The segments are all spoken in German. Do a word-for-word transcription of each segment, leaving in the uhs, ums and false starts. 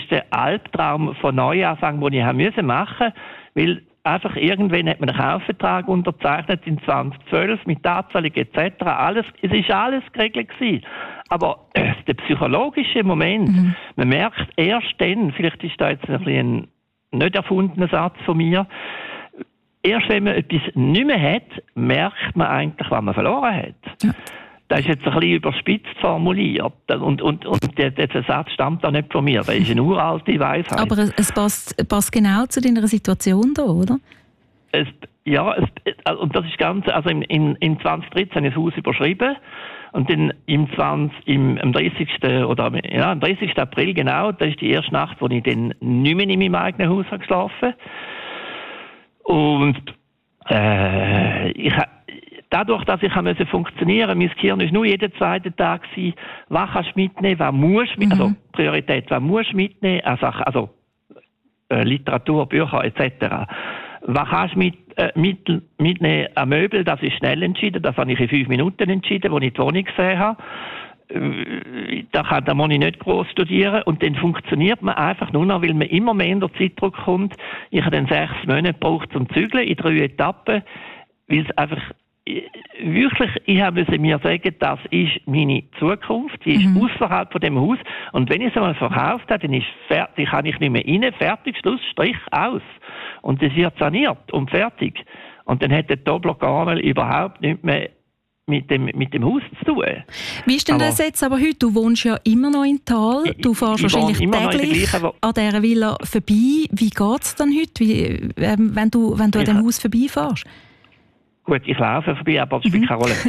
ist der Albtraum von Neuanfang, den ich haben müssen machen, weil einfach irgendwann hat man einen Kaufvertrag unterzeichnet in zwanzig zwölf mit Anzahlung et cetera. Alles, es ist alles geregelt gewesen. Aber äh, der psychologische Moment, mhm. man merkt erst dann, vielleicht ist da jetzt ein bisschen ein nicht erfundener Satz von mir, erst wenn man etwas nicht mehr hat, merkt man eigentlich, was man verloren hat. Ja. Das ist jetzt ein bisschen überspitzt formuliert. Und, und, und der, der Satz stammt da nicht von mir. Das ist eine uralte Weisheit. Aber es passt, passt genau zu deiner Situation da, oder? Es, ja, es, und das ist ganz, also im, in, in zwanzig dreizehn habe ich das Haus überschrieben. Und dann im, zwanzig, im, am dreißigsten oder ja, am dreißigsten April genau, das ist die erste Nacht, wo ich dann nicht mehr in meinem eigenen Haus habe geschlafen. Und äh, ich habe dadurch, dass ich musste funktionieren, mein Gehirn war nur jeden zweiten Tag, was kannst du mitnehmen, was musst du mitnehmen, mhm. also Priorität, was musst du mitnehmen, also, also äh, Literatur, Bücher et cetera. Was kannst du mit, äh, mit, mitnehmen an Möbel, das ist schnell entschieden, das habe ich in fünf Minuten entschieden, als ich die Wohnung gesehen habe. Äh, da, kann, da muss ich nicht gross studieren und dann funktioniert man einfach nur noch, weil man immer mehr in der Zeitdruck kommt. Ich habe dann sechs Monate gebraucht zum Zügeln in drei Etappen, weil es einfach wirklich, ich musste mir sagen, das ist meine Zukunft, die ist mhm. außerhalb von dem Haus und wenn ich es einmal verkauft habe, dann ist fertig, kann ich nicht mehr rein, fertig, Schluss, Strich, aus. Und es wird saniert und fertig. Und dann hat der Dobler-Garnel überhaupt nicht mehr mit dem, mit dem Haus zu tun. Wie ist denn aber das jetzt aber heute? Du wohnst ja immer noch in Thal, du fährst wahrscheinlich täglich an dieser Villa vorbei. Wie geht es dann heute, wie, äh, wenn du, wenn du an dem Haus vorbeifährst? Gut, ich laufe vorbei, aber das spielt mhm. keine Rolle.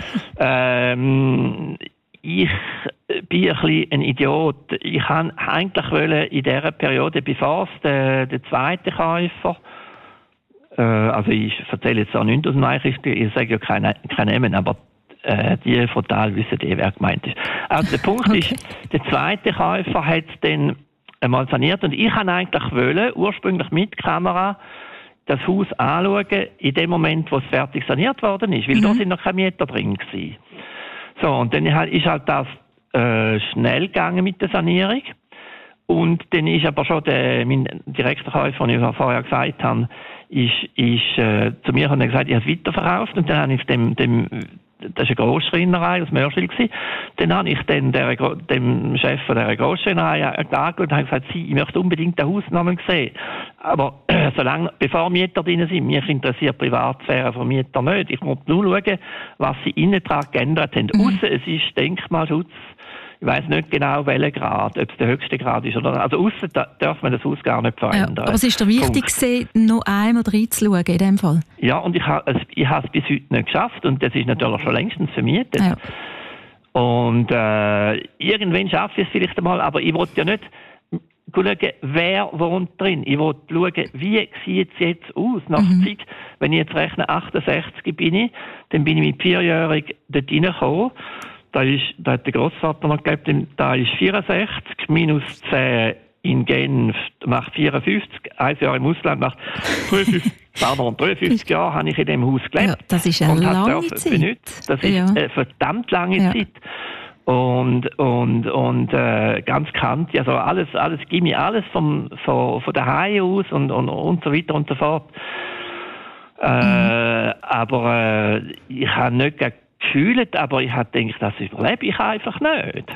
ähm, ich bin ein bisschen ein Idiot. Ich wollte eigentlich in dieser Periode, bevor es der, der zweite Käufer, äh, also ich erzähle jetzt auch nichts aus dem Nachrichten, ich sage ja keine, keine Namen, aber äh, die von Thal wissen eh, wer gemeint ist. Also der Punkt okay. ist, der zweite Käufer hat dann einmal saniert und ich wollte eigentlich wollen, ursprünglich mit Kamera, das Haus anschauen, in dem Moment, wo es fertig saniert worden ist, weil mhm. da sind noch keine Mieter drin gewesen. So, und dann ist halt das äh, schnell gegangen mit der Sanierung. Und dann ist aber schon der, mein direkter Käufer, den ich vorher gesagt habe, ist, ist äh, zu mir und hat gesagt, ich habe es weiterverkauft. Und dann habe ich dem, dem das war eine Grossschreinerei aus Mörschwil. Dann habe ich dann der, dem Chef von dieser Grossschreinerei angeschaut und habe gesagt, ich möchte unbedingt den Hausnamen sehen. Aber äh, solange, bevor Mieter drin sind, mich interessiert die Privatsphäre von Mietern nicht. Ich muss nur schauen, was sie innen dran geändert haben. Mhm. Aussen, es ist Denkmalschutz. Ich weiss nicht genau, welcher Grad, ob es der höchste Grad ist. Oder, also aussen da darf man das Haus gar nicht verändern. Ja, aber es ist dir wichtig, gewesen, noch einmal reinzuschauen in dem Fall? Ja, und ich habe es bis heute nicht geschafft. Und das ist natürlich schon längstens vermietet. Ja. Und äh, irgendwann schaffe ich es vielleicht einmal, aber ich wollte ja nicht schauen, wer wohnt drin. Ich wollte schauen, wie sieht es jetzt aus nach mhm. Zeit. Wenn ich jetzt rechne, achtundsechzig bin ich, dann bin ich mit vierjährig dort reingekommen. Da, ist, da hat der Grossvater noch gegeben, da ist vierundsechzig, minus zehn in Genf macht vierundfünfzig, ein Jahr im Ausland macht dreiundfünfzig, pardon, dreiundfünfzig Jahre habe ich in diesem Haus gelebt. Ja, das ist eine lange Zeit. Benutzt. Das ist ja. eine verdammt lange ja. Zeit. Und, und, und äh, ganz bekannt, also alles, alles Gimmi, alles vom, von, von daheim aus und, und, und so weiter und so fort. Äh, mhm. Aber äh, ich habe nicht gefühlt, aber ich habe gedacht, das überlebe ich einfach nicht.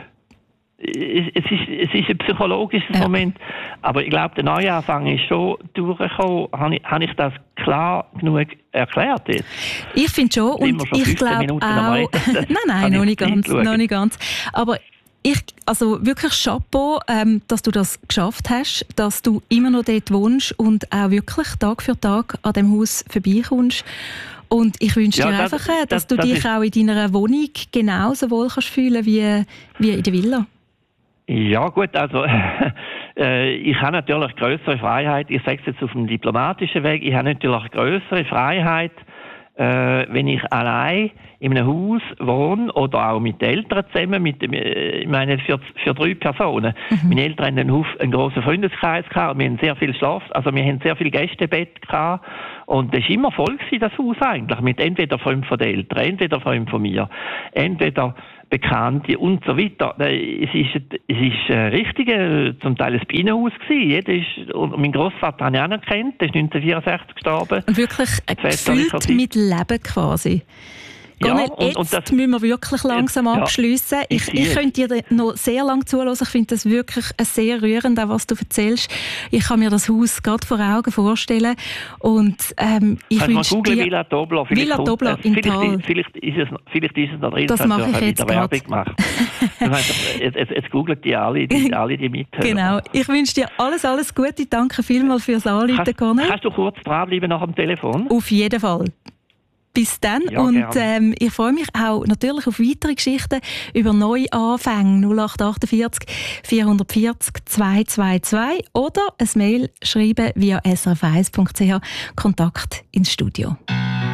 Es, es, ist, es ist ein psychologisches ja. Moment, aber ich glaube, der Neuanfang ist schon durchgekommen. Habe ich, habe ich das klar genug erklärt jetzt? Ich finde schon, und schon ich glaube auch... nein, nein, noch nicht, ganz, noch nicht ganz. Aber ich, also wirklich Chapeau, ähm, dass du das geschafft hast, dass du immer noch dort wohnst und auch wirklich Tag für Tag an dem Haus vorbeikommst. Und ich wünsche dir ja, das, einfach, dass das, du das dich auch in deiner Wohnung genauso wohl kannst fühlen wie, wie in der Villa. Ja gut, also äh, ich habe natürlich größere Freiheit. Ich sage es jetzt auf dem diplomatischen Weg. Ich habe natürlich größere Freiheit, äh, wenn ich allein in einem Haus wohne oder auch mit den Eltern zusammen, mit dem, ich meine für, für drei Personen. Mhm. Meine Eltern hatten einen, einen grossen Freundeskreis gehabt, wir haben sehr viel Schlaf, also wir haben sehr viel Gästebett gehabt und das war immer voll gewesen, das Haus eigentlich, mit entweder fünf von den Eltern, entweder fünf von mir, entweder Bekannte und so weiter. Es ist, es ist äh, richtig, äh, zum Teil ein Bienenhaus gewesen. Jeder ist, und mein Grossvater habe ich auch noch kennt, der ist neunzehnhundertvierundsechzig gestorben. Und wirklich gefüllt mit Leben quasi. Ja, und, jetzt und das, müssen wir wirklich langsam ja, abschliessen. Ich, ich, ich könnte dir noch sehr lange zuhören. Ich finde das wirklich sehr rührend, auch was du erzählst. Ich kann mir das Haus gerade vor Augen vorstellen. Und, ähm, ich wünsche dir... Google Villa Dobler. Villa Dobler in vielleicht, Tal. Vielleicht ist es, vielleicht ist es noch drin. Das mache ich jetzt gerade. jetzt, jetzt, jetzt googelt die alle, die, alle, die mithören. Genau. Ich wünsche dir alles, alles Gute. Danke vielmals fürs Anrufen, Cornel. Kannst du kurz dranbleiben nach dem Telefon? Auf jeden Fall. Bis dann ja, und ähm, ich freue mich auch natürlich auf weitere Geschichten über Neuanfänge null acht achtundvierzig vierhundertvierzig zweihundertzweiundzwanzig oder ein Mail schreiben via s r f eins punkt c h Kontakt ins Studio.